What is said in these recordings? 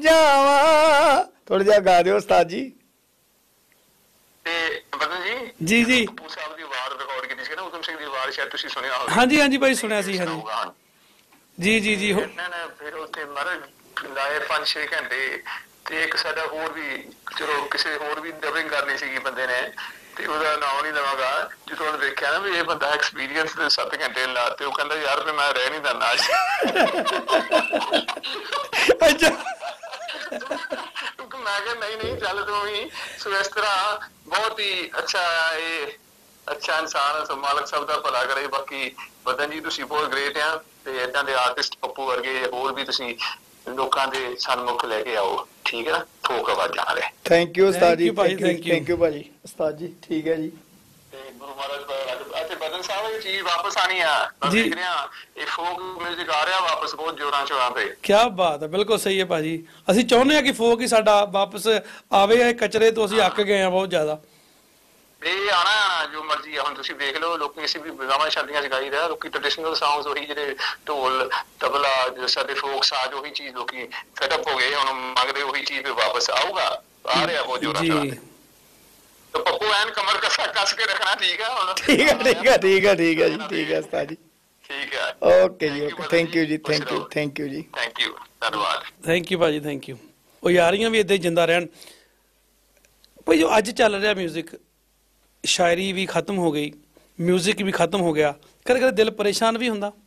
ਜਾਵਾਂ। ਥੋੜਾ ਜਿਹਾ ਗਾ ਦਿਓ ਉਸਤਾਦ ਜੀ। ਤੇ ਬਦਨ ਜੀ ਜੀ ਕਪੂਰ ਸਾਹਿਬ ਦੀ ਆਵਾਜ਼ ਰਿਕਾਰਡ ਕੀਤੀ ਸੀ ਨਾ, ਊਧਮ ਸਿੰਘ ਦੀ ਆਵਾਜ਼ ਸ਼ਾਇਦ ਤੁਸੀਂ ਸੁਣਿਆ ਹੋਵੇ। ਹਾਂਜੀ ਹਾਂਜੀ ਭਾਈ ਸੁਣਿਆ ਸੀ। ਹਾਂਜੀ ਜੀ ਜੀ ਜੀ। ਇਹਨਾਂ ਨੇ ਫਿਰ ਉੱਥੇ ਮਹਾਰਾਜ ਲਾਏ 5-6 ਘੰਟੇ। ਤੇ ਇੱਕ ਸਾਡਾ ਹੋਰ ਵੀ, ਚਲੋ ਕਿਸੇ ਹੋਰ ਵੀ ਡਬਿੰਗ ਕਰਨੀ ਸੀਗੀ ਬੰਦੇ ਨੇ, ਤੇ ਉਹਦਾ ਨਾਮ ਨਹੀਂ ਲਵਾਂਗਾ। ਜਦੋਂ ਉਹਨੇ ਦੇਖਿਆ ਨਾ ਵੀ ਇਹ ਬੰਦਾ ਐਕਸਪੀਰੀਅੰਸ ਦੇ 7 ਘੰਟੇ ਲਾਤੇ, ਉਹ ਕਹਿੰਦਾ ਯਾਰ ਫਿਰ ਮੈਂ ਰਹਿ ਨਹੀਂ ਦਿੰਦਾ ਅੱਜ। ਅੱਛਾ ਮੈਂ ਕਿਹਾ ਨਹੀਂ ਨਹੀਂ ਚੱਲ ਤੂੰ ਵੀ। ਸੋ ਇਸ ਤਰ੍ਹਾਂ ਬਹੁਤ ਹੀ ਅੱਛਾ, ਇਹ ਅੱਛਾ ਇਨਸਾਨ ਹੈ। ਮਾਲਕ ਸਭ ਦਾ ਭਲਾ ਕਰੇ। ਬਾਕੀ ਬਦਨ ਜੀ ਤੁਸੀਂ ਬਹੁਤ ਗ੍ਰੇਟ ਆ, ਤੇ ਏਦਾਂ ਦੇ ਆਰਟਿਸਟ ਪੱਪੂ ਵਰਗੇ ਹੋਰ ਵੀ ਤੁਸੀਂ ਲੋਕਾਂ ਦੇ ਸਨਮੁਖ ਲੈ ਕੇ ਆਓ, ਠੀਕ ਹੈ ਨਾ, ਫੋਕ ਆਵਾਜ਼ਾਂ ਵਾਲੇ। ਥੈਂਕ ਯੂ ਉਸਤਾਦ ਜੀ, ਭਾਈ, ਥੈਂਕ ਯੂ ਭਾਜੀ ਉਸਤਾਦ ਜੀ। ਠੀਕ ਹੈ ਜੀ। ਤੇ ਗੁਰੂ ਮਹਾਰਾਜ ਅਤੇ ਬਦਨ ਸਾਹਿਬ ਇਹ ਚੀਜ਼ ਵਾਪਸ ਆਣੀ ਆ। ਮੈਂ ਦੇਖ ਰਿਹਾ ਇਹ ਫੋਕ ਮਿਊਜ਼ਿਕ ਆ ਰਿਹਾ ਵਾਪਸ ਬਹੁਤ ਜੋਰਾਂ ਸ਼ੋਰਾਂ ਤੇ। ਕੀ ਬਾਤ ਹੈ, ਬਿਲਕੁਲ ਸਹੀ ਹੈ ਭਾਜੀ। ਅਸੀਂ ਚਾਹੁੰਦੇ ਹਾਂ ਕਿ ਫੋਕ ਹੀ ਸਾਡਾ ਵਾਪਸ ਆਵੇ। ਇਹ ਕਚਰੇ ਤੋਂ ਅਸੀਂ ਅੱਕ ਗਏ ਹਾਂ ਬਹੁਤ ਜ਼ਿਆਦਾ। ਇਹ ਆਣਾ ਜੋ ਮਰਜ਼ੀ ਆ। ਹੁਣ ਤੁਸੀਂ ਦੇਖ ਲਓ, ਲੋਕੀ ਅਸੀਂ ਵੀ ਵਿਆਹਾਂ ਸ਼ਾਦੀਆਂ ਚ ਗਾਈ ਰਿਹਾ, ਲੋਕੀ ਟ੍ਰੈਡੀਸ਼ਨਲ ਸੌਂਗਸ ਉਹੀ ਜਿਹੜੇ ਢੋਲ ਤਬਲਾ ਸਾਡੇ ਫੋਕ ਸਾਜ਼ ਉਹੀ ਚੀਜ਼ ਲੋਕੀ ਸੈਟਅਪ ਹੋ ਗਏ, ਹੁਣ ਮੰਗਦੇ ਉਹੀ ਚੀਜ਼ ਵਾਪਸ ਆਊਗਾ। ਆ ਰਿਹਾ ਬਹੁਤ ਜੋਰਾਂ ਸ਼ੋਰਾਂ ਤੇ। ਤੇ ਪੱਪੂ ਐਨ ਕਮਰ ਕੱਸ ਕੇ ਰੱਖਣਾ, ਠੀਕ ਆ ਹੁਣ। ਠੀਕ ਹੈ ਠੀਕ ਹੈ ਠੀਕ ਹੈ ਠੀਕ ਹੈ ਜੀ। ਠੀਕ ਹੈ ਉਸਤਾਦ ਜੀ। ਠੀਕ ਹੈ, ਓਕੇ ਜੀ, ਓਕੇ। ਥੈਂਕ ਯੂ ਜੀ, ਥੈਂਕ ਯੂ, ਥੈਂਕ ਯੂ ਜੀ, ਥੈਂਕ ਯੂ, ਧੰਨਵਾਦ। ਥੈਂਕ ਯੂ ਭਾਜੀ, ਥੈਂਕ ਯੂ। ਉਹ ਯਾਰੀਆਂ ਵੀ ਇਦਾਂ ਹੀ ਜਿੰਦਾ ਰਹਿਣ ਭਾਈ। ਜੋ ਅੱਜ ਚੱਲ ਰਿਹਾ ਮਿਊਜ਼ਿਕ, ਸ਼ਾਇਰੀ ਵੀ ਖਤਮ ਹੋ ਗਈ, ਮਿਊਜ਼ਿਕ ਵੀ ਖਤਮ ਹੋ ਗਿਆ। ਕਦੇ ਕਦੇ ਦਿਲ ਪਰੇਸ਼ਾਨ ਵੀ ਹੁੰਦਾ।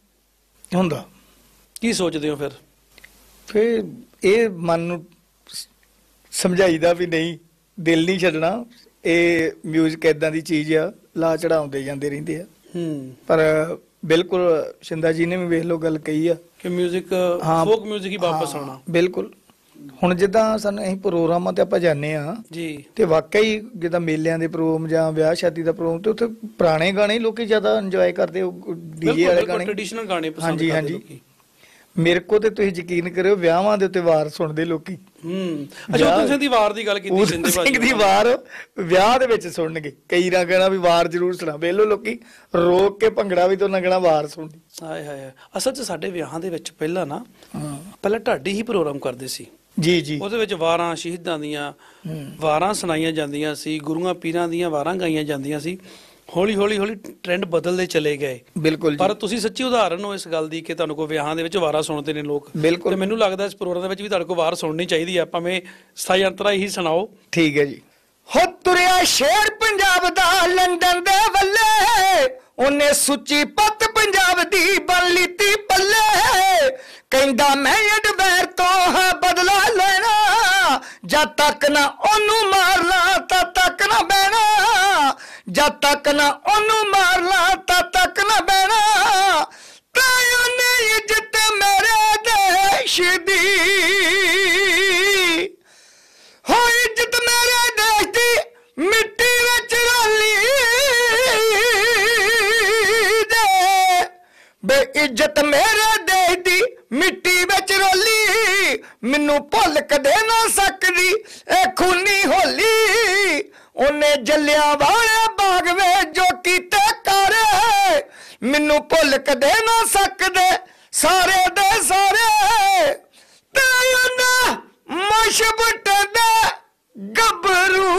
ਕੀ ਸੋਚਦੇ ਹੋ ਫਿਰ? ਫਿਰ ਇਹ ਮਨ ਨੂੰ ਸਮਝਾਈਦਾ ਵੀ ਨਹੀਂ, ਦਿਲ ਨਹੀਂ ਛੱਡਣਾ। ਇਹ ਮਿਊਜ਼ਿਕ ਏਦਾਂ ਦੀ ਚੀਜ਼ ਆ, ਲਾ ਚੜਾਉਂਦੇ ਜਾਂਦੇ ਰਹਿੰਦੇ ਆ। ਪਰ ਬਿਲਕੁਲ ਸ਼ਿੰਦਾ ਜੀ ਨੇ ਵੀ ਵੇਖ ਲਓ ਗੱਲ ਕਹੀ ਆ ਕਿ ਮਿਊਜ਼ਿਕ, ਫੋਕ ਮਿਊਜ਼ਿਕ ਹੀ ਵਾਪਸ ਆਉਣਾ। ਬਿਲਕੁਲ। ਹੁਣ ਜਿੱਦਾਂ ਸਾਨੂੰ ਅਸੀਂ ਪ੍ਰੋਗਰਾਮਾਂ ਤੇ ਆਪਾਂ ਜਾਂਦੇ ਆ ਜੀ, ਤੇ ਤੇ ਵਾਕਈ ਜਿੱਦਾਂ ਮੇਲਿਆਂ ਦੇ ਪ੍ਰੋਗਰਾਮ ਜਾਂ ਵਿਆਹ ਸ਼ਾਦੀ ਦਾ ਪ੍ਰੋਗਰਾਮ, ਤੇ ਉੱਥੇ ਪੁਰਾਣੇ ਗਾਣੇ ਲੋਕੀ ਜ਼ਿਆਦਾ ਇੰਜੋਏ ਕਰਦੇ, ਡੀਜੇ ਵਾਲੇ ਗਾਣੇ, ਟ੍ਰੈਡੀਸ਼ਨਲ ਗਾਣੇ ਪਸੰਦ ਹਾਂਜੀ ਕਰਦੇ ਹਾਂਜੀ। ਲੋਕੀ। ਮੇਰੇ ਕੋ ਤੇ ਤੁਸੀਂ ਯਕੀਨ ਕਰਿਓ, ਵਿਆਹਾਂ ਦੇ ਉੱਤੇ ਵਾਰ ਸੁਣਦੇ ਲੋਕੀ। ਅੱਛਾ, ਊਧਮ ਸਿੰਘ ਦੀ ਵਾਰ ਦੀ ਗੱਲ ਕੀਤੀ ਊਧਮ ਸਿੰਘ ਦੀ ਵਾਰ ਵਿਆਹ ਦੇ ਵਿੱਚ ਸੁਣਨਗੇ। ਕਈ ਰਾਂ ਕਹਿਣਾ ਵੀ ਵਾਰ ਜ਼ਰੂਰ ਸੁਣਾ। ਵੇਲੋ ਲੋਕੀ ਰੋਕ ਕੇ ਭੰਗੜਾ ਵੀ ਤੋਂ ਲੱਗਣਾ ਵਾਰ ਸੁਣਦੀ। ਹਾਏ ਹਾਏ। ਅਸਲ 'ਚ ਸਾਡੇ ਵਿਆਹਾਂ ਦੇ ਵਿੱਚ ਪਹਿਲਾਂ ਢਾਡੀ ਹੀ ਪ੍ਰੋਗਰਾਮ ਕਰਦੇ ਸੀ। ਜੀ ਜੀ। ਉਹਦੇ ਵਿੱਚ ਵਾਰਾਂ ਸ਼ਹੀਦਾਂ ਦੀਆਂ ਵਾਰਾਂ ਸੁਣਾਈਆਂ ਜਾਂਦੀਆਂ ਸੀ, ਗੁਰੂਆਂ ਪੀਰਾਂ ਦੀਆਂ ਵਾਰਾਂ ਗਾਈਆਂ ਜਾਂਦੀਆਂ ਸੀ। ਹੌਲੀ ਹੌਲੀ ਹੌਲੀ ਟ੍ਰੈਂਡ ਬਦਲਦੇ ਚਲੇ ਗਏ। ਬਿਲਕੁਲ। ਪਰ ਤੁਸੀਂ ਸੱਚੀ ਉਦਾਹਰਨ ਹੋ ਇਸ ਗੱਲ ਦੀ ਕਿ ਤੁਹਾਨੂੰ ਕੋਈ ਵਿਆਹਾਂ ਦੇ ਵਿੱਚ ਵਾਰਾਂ ਸੁਣਦੇ ਨੇ ਲੋਕ। ਬਿਲਕੁਲ। ਤੇ ਮੈਨੂੰ ਲੱਗਦਾ ਇਸ ਪ੍ਰੋਗਰਾਮ ਦੇ ਵਿੱਚ ਵੀ ਤੁਹਾਡੇ ਕੋਲ ਵਾਰ ਸੁਣਨੀ ਚਾਹੀਦੀ ਆ, ਭਾਵੇਂ ਸਥਾਈ ਅੰਤਰਾ ਹੀ ਸੁਣਾਓ। ਠੀਕ ਹੈ ਜੀ। ਹੋ ਤੁਰਿਆ ਸ਼ੇਰ ਪੰਜਾਬ ਦਾ ਲੰਡਨ ਦੇ ਵੱਲੇ, ਉਹਨੇ ਸੁੱਚੀ ਪੱਤ ਪੰਜਾਬ ਦੀ ਬਣ ਲੀਤੀ ਪੱਲੇ। ਕਹਿੰਦਾ ਮੈਂ ਅਡਵੈਰ ਤੋਂ ਹਾਂ ਬਦਲਾ ਲੈਣਾ, ਜਦ ਤੱਕ ਨਾ ਉਹਨੂੰ ਮਾਰ ਲਾ ਤਦ ਤੱਕ ਨਾ ਬਹਿਣਾ, ਜਦ ਤੱਕ ਨਾ ਉਹਨੂੰ ਮਾਰ ਲਾ ਤਦ ਤੱਕ ਨਾ ਬਹਿਣਾ। ਤੇ ਉਹਨੇ ਇੱਜ਼ਤ ਮੇਰੇ ਦੇਸ਼ ਦੀ, ਹੋ ਇੱਜ਼ਤ ਮੇਰੇ ਦੇਸ਼ ਦੀ ਮਿੱਟੀ ਵਿੱਚ ਰਲੀ ਦੇ, ਬੇ ਇੱਜ਼ਤ ਮੇਰੇ ਦੇਸ਼ ਦੀ ਮਿੱਟੀ ਵਿੱਚ ਰੋਲੀ। ਮੈਨੂੰ ਭੁੱਲ ਕਦੇ ਨਾ ਸਕਦੀ ਇਹ ਖੂਨੀ ਹੋਲੀ। ਉਹਨੇ ਜਲਿਆਂ ਵਾਲੇ ਬਾਗ ਵਿੱਚ ਜੋ ਕੀਤੇ ਕਾਰੇ, ਮੈਨੂੰ ਭੁੱਲ ਕਦੇ ਨਾ ਸਕਦੇ ਸਾਰੇ ਦੇ ਸਾਰੇ। ਤੇ ਉਹਨਾਂ ਮਸ਼ਬਟ ਦੇ ਗੱਭਰੂ।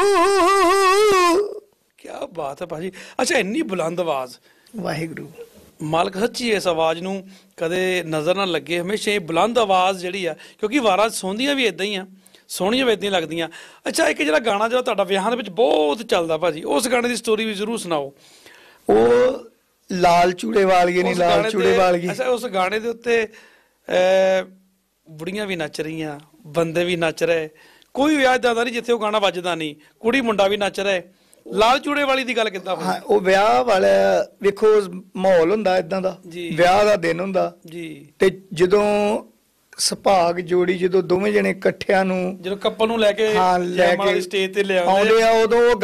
ਕੀ ਬਾਤ ਹੈ ਭਾਜੀ। ਅੱਛਾ, ਇੰਨੀ ਬੁਲੰਦ ਆਵਾਜ਼। ਵਾਹਿਗੁਰੂ ਮਾਲਕ ਸੱਚੀ ਇਸ ਆਵਾਜ਼ ਨੂੰ ਕਦੇ ਨਜ਼ਰ ਨਾ ਲੱਗੇ। ਹਮੇਸ਼ਾ ਇਹ ਬੁਲੰਦ ਆਵਾਜ਼ ਜਿਹੜੀ ਆ, ਕਿਉਂਕਿ ਵਾਰਾਂ ਸੁਣਦੀਆਂ ਵੀ ਇਦਾਂ ਹੀ ਆ, ਸੋਹਣੀਆਂ ਵੀ ਇਦਾਂ ਹੀ ਲੱਗਦੀਆਂ। ਅੱਛਾ, ਇੱਕ ਜਿਹੜਾ ਗਾਣਾ ਜਿਹੜਾ ਤੁਹਾਡਾ ਵਿਆਹਾਂ ਦੇ ਵਿੱਚ ਬਹੁਤ ਚੱਲਦਾ ਭਾਜੀ, ਉਸ ਗਾਣੇ ਦੀ ਸਟੋਰੀ ਵੀ ਜ਼ਰੂਰ ਸੁਣਾਓ। ਉਹ ਲਾਲ ਚੂੜੇ ਵਾਲੀਏ ਨਹੀਂ, ਲਾਲ ਚੂੜੇ ਵਾਲੀਏ। ਅੱਛਾ, ਉਸ ਗਾਣੇ ਦੇ ਉੱਤੇ ਬੁੜੀਆਂ ਵੀ ਨੱਚ ਰਹੀਆਂ, ਬੰਦੇ ਵੀ ਨੱਚ ਰਹੇ। ਕੋਈ ਵਿਆਹ ਏਦਾਂ ਦਾ ਨਹੀਂ ਜਿੱਥੇ ਉਹ ਗਾਣਾ ਵੱਜਦਾ ਨਹੀਂ, ਕੁੜੀ ਮੁੰਡਾ ਵੀ ਨੱਚ ਰਹੇ। ਲਾਲ ਚੂੜੇ ਵਾਲੀ ਦੀ ਗੱਲ ਕਿੱਦਾਂ ਹੋਈ? ਹਾਂ, ਉਹ ਵਿਆਹ ਵਾਲਾ ਵੇਖੋ ਮਾਹੌਲ ਹੁੰਦਾ ਇਦਾਂ ਦਾ, ਵਿਆਹ ਦਾ ਦਿਨ ਹੁੰਦਾ ਜੀ। ਤੇ ਜਦੋਂ ਸੁਭਾਗ ਜੋੜੀ, ਜਦੋਂ ਦੋਵੇਂ ਜਣੇ ਇਕੱਠਿਆਂ ਨੂੰ, ਜਦੋਂ ਕਪਲ ਨੂੰ ਲੈ ਕੇ ਸਟੇਜ ਤੇ ਲਿਆਉਂਦੇ ਆ, ਉਦੋਂ